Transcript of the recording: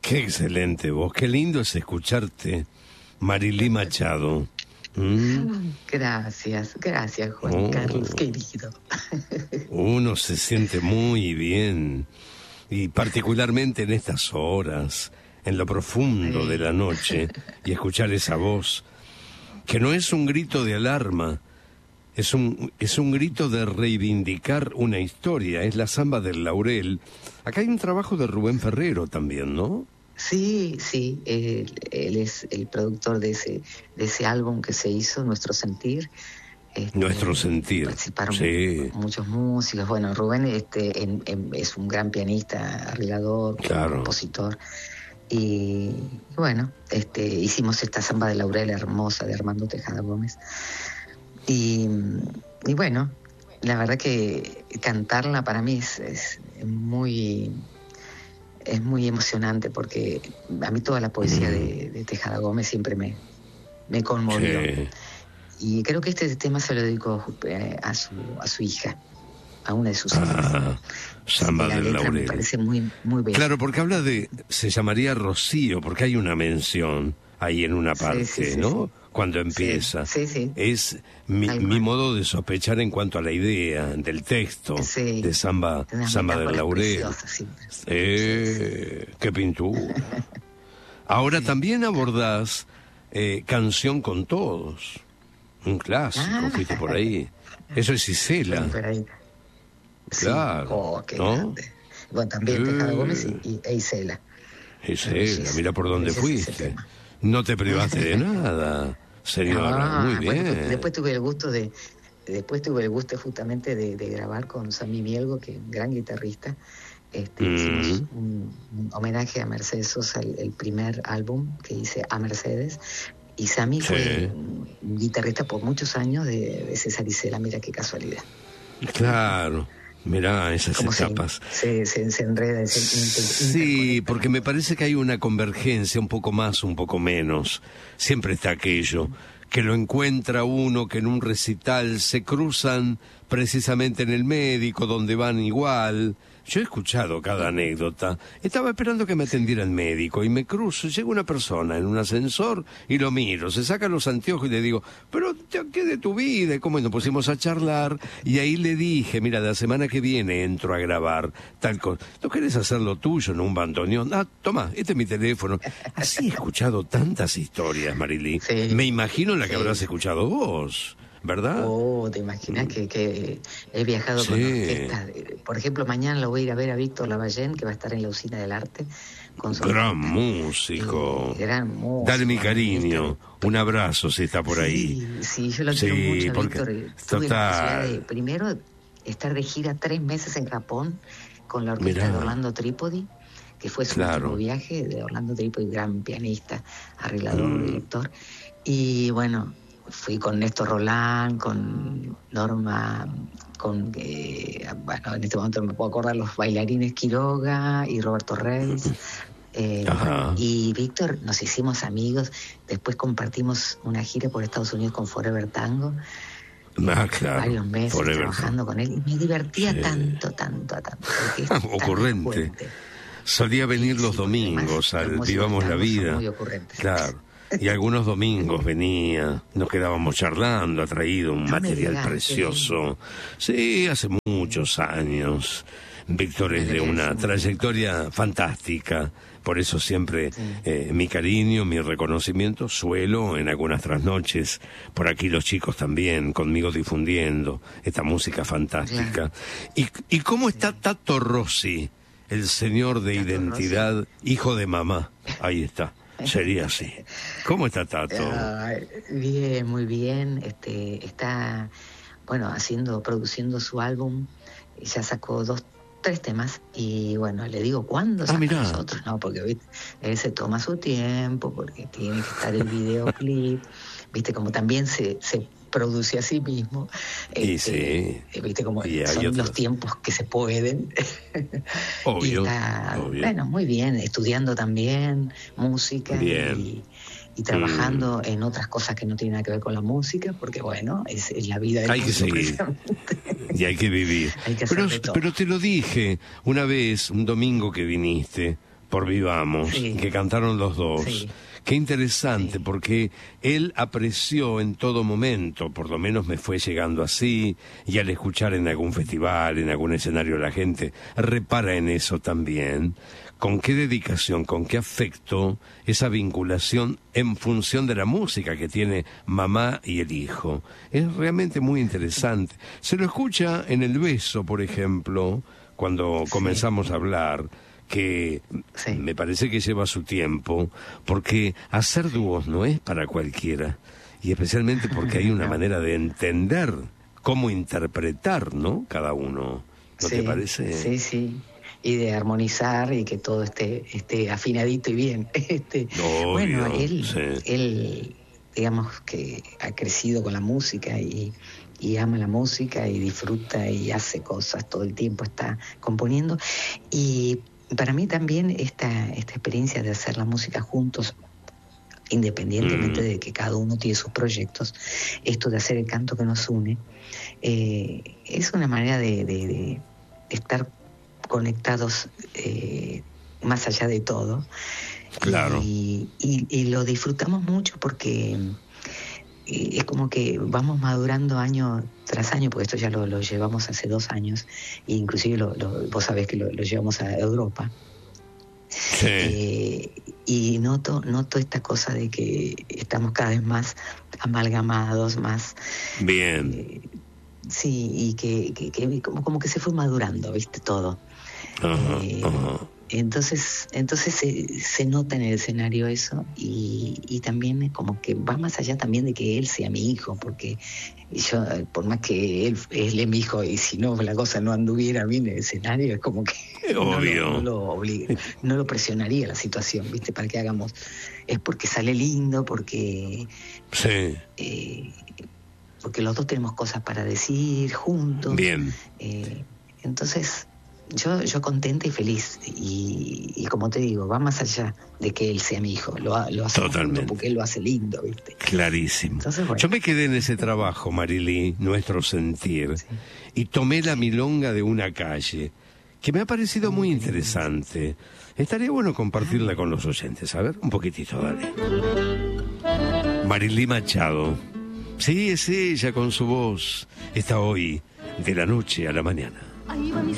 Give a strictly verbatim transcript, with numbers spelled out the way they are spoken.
Qué excelente voz, qué lindo es escucharte, Marilí Machado. ¿Mm? Gracias, gracias Juan oh, Carlos, querido. Uno se siente muy bien, y particularmente en estas horas, en lo profundo de la noche, y escuchar esa voz, que no es un grito de alarma, es un, es un grito de reivindicar una historia, es la samba del laurel. Acá hay un trabajo de Rubén Ferrero también, ¿no? Sí, sí, él, él es el productor de ese de ese álbum que se hizo, Nuestro Sentir. Este, Nuestro Sentir, participaron sí. muchos músicos. Bueno, Rubén este, en, en, es un gran pianista, arreglador, claro. compositor. Y, y bueno, este, hicimos esta samba de laurel hermosa de Armando Tejada Gómez. Y, y bueno, la verdad que cantarla para mí es, es muy... es muy emocionante porque a mí toda la poesía mm. de, de Tejada Gómez siempre me, me conmovió. Sí. Y creo que este tema se lo dedico a su, a su hija, a una de sus ah, hijas. Samba del Laurel. Me parece muy, muy bella. Claro, porque habla de, se llamaría Rocío, porque hay una mención ahí en una parte, sí, sí, sí, ¿no? Sí. Cuando empieza. Sí, sí, sí. Es mi, mi modo de sospechar en cuanto a la idea del texto sí. de Samba, Samba del Laurel. Sí. Eh, ¡Qué pintura! Ahora también abordás eh, Canción con Todos. Un clásico, ah. fuiste por ahí. Eso es Isela. Por ahí. Claro. Sí. Oh, qué ¿no? grande. Bueno, también eh. Tejada Gómez y, y, e Isela. Isela, mira por dónde fuiste. No te privaste de nada, señora. Ah, muy bien. Bueno, después, después tuve el gusto de, después tuve el gusto justamente de, de grabar con Sammy Mielgo, que es un gran guitarrista. Este, mm. Hicimos un, un homenaje a Mercedes Sosa, el, el primer álbum que hice a Mercedes. Y Sammy sí. fue un, un guitarrista por muchos años de, de César Isela. Mira qué casualidad. Claro. Mirá esas Como etapas. Se, se, se enreda. Se sí, porque me parece que hay una convergencia, un poco más, un poco menos. Siempre está aquello, que lo encuentra uno, que en un recital se cruzan precisamente en el médico, donde van igual. Yo he escuchado cada anécdota. Estaba esperando que me atendiera el médico y me cruzo, llega una persona en un ascensor y lo miro, se saca los anteojos y le digo, pero ¿qué de tu vida? Y como nos pusimos a charlar y ahí le dije, mira, la semana que viene entro a grabar tal cosa. ¿No querés hacer lo tuyo en un bandoneón? Ah, toma, este es mi teléfono. Así he escuchado tantas historias, Marilí. Sí. Me imagino la que sí. habrás escuchado vos. ¿Verdad? Oh, te imaginas que, que he viajado sí. con orquestas. Por ejemplo, mañana lo voy a ir a ver a Víctor Lavallén, que va a estar en la Usina del Arte. Con su gran orquesta. músico. Eh, gran músico. Dale mi cariño, un abrazo si está por ahí. Sí, sí yo lo quiero sí, mucho a porque, Víctor. total. Tuve la posibilidad de, primero, estar de gira tres meses en Japón con la orquesta Mirá. de Orlando Trípodi, que fue su claro. último viaje, de Orlando Trípodi, gran pianista, arreglador, mm. director. Y bueno... Fui con Néstor Roland, con Norma, con, eh, bueno, en este momento no me puedo acordar, los bailarines Quiroga y Roberto Reis. Eh, y Víctor, nos hicimos amigos, después compartimos una gira por Estados Unidos con Forever Tango. Ah, claro. Varios meses Forever. trabajando con él. Y me divertía sí. tanto, tanto, tanto. Ocurrente. Solía venir los domingos al Vivamos la Vida. Muy ocurrente. Claro. Y algunos domingos venía, nos quedábamos charlando, ha traído un no material digas, precioso. Sí, hace muchos años. Víctor es de una trayectoria fantástica, por eso siempre sí. eh, mi cariño, mi reconocimiento, suelo en algunas trasnoches, por aquí los chicos también, conmigo difundiendo esta música fantástica. ¿Y, y cómo está Tato Rossi, el señor de Tato identidad, Rossi. Hijo de mamá? Ahí está. Sería así. ¿Cómo está Tato? Uh, bien, muy bien. Este, está, bueno, haciendo, produciendo su álbum. Ya sacó dos, tres temas. Y bueno, le digo, ¿cuándo saca ah, nosotros? No, porque ¿viste? Él se toma su tiempo, porque tiene que estar el videoclip. Viste, como también se, se produce a sí mismo. Y este, sí. Viste, como y son otros... los tiempos que se pueden. Obvio, y está, obvio. Bueno, muy bien, estudiando también música. Bien. Y, y trabajando mm. en otras cosas que no tienen nada que ver con la música, porque bueno, es, es la vida del hay que seguir y hay que vivir. Hay que pero, pero te lo dije una vez, un domingo que viniste, por Vivamos, Sí. que cantaron los dos. Sí. Qué interesante, Sí. porque él apreció en todo momento, por lo menos me fue llegando así, y al escuchar en algún festival, en algún escenario, la gente repara en eso también, con qué dedicación, con qué afecto, esa vinculación en función de la música que tiene mamá y el hijo. Es realmente muy interesante. Se lo escucha en El Beso, por ejemplo, cuando comenzamos a hablar, que Sí. me parece que lleva su tiempo, porque hacer dúos no es para cualquiera, y especialmente porque hay una No. manera de entender cómo interpretar, ¿no? Cada uno, ¿no Sí, te parece? Sí, sí. Y de armonizar y que todo esté, esté afinadito y bien. Este, Obvio, bueno, él, sí. él, digamos que ha crecido con la música y, y ama la música y disfruta y hace cosas, todo el tiempo está componiendo. Y para mí también esta, esta experiencia de hacer la música juntos, independientemente Mm. de que cada uno tiene sus proyectos, esto de hacer el canto que nos une, eh, es una manera de, de, de estar conectados eh, más allá de todo. Claro. Y, y, y lo disfrutamos mucho porque eh, es como que vamos madurando año tras año, porque esto ya lo, lo llevamos hace dos años, e inclusive lo, lo, vos sabés que lo, lo llevamos a Europa. Sí. Eh, y noto, noto esta cosa de que estamos cada vez más amalgamados, más... Bien. Eh, sí, y que, que, que como, como que se fue madurando, ¿viste? Todo. Ajá, Eh, ajá. Entonces, entonces se, se nota en el escenario eso y, y también como que va más allá también de que él sea mi hijo, porque yo, por más que él, él es mi hijo y si no la cosa no anduviera bien en el escenario, es como que Obvio. no, lo, no, lo obliga, no lo presionaría la situación, ¿viste? Para que hagamos, es porque sale lindo, porque... Sí. Eh, porque los dos tenemos cosas para decir juntos. Bien. Eh, entonces... Yo, yo contenta y feliz, y, y como te digo, va más allá de que él sea mi hijo, lo, ha- lo hace Totalmente. porque él lo hace lindo, ¿viste? Clarísimo. Entonces, bueno. Yo me quedé en ese trabajo, Marilí, Nuestro Sentir, Sí. y tomé la milonga de una calle, que me ha parecido muy interesante. Estaría bueno compartirla con los oyentes, a ver, un poquitito, dale. Marilí Machado. Sí, es ella con su voz. Está hoy, de la noche a la mañana. Ahí va mi